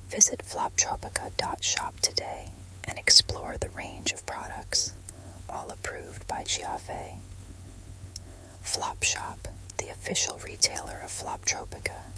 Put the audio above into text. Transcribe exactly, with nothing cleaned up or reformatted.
Visit floptropica dot shop today and explore the range of products, all approved by Giave. Flop Shop, the official retailer of Floptropica,